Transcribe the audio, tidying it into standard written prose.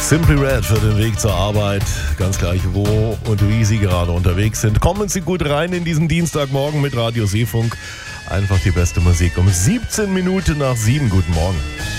Simply Red für den Weg zur Arbeit, ganz gleich wo und wie Sie gerade unterwegs sind. Kommen Sie gut rein in diesen Dienstagmorgen mit Radio Seefunk. Einfach die beste Musik um 17 Minuten nach 7. Guten Morgen.